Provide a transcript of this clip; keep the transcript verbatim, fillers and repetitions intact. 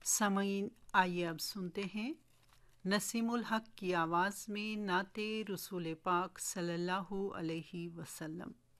सामीन, आइए अब सुनते हैं नसीमुल हक की आवाज़ में नाते रसूल पाक सल्लल्लाहु अलैहि वसल्लम।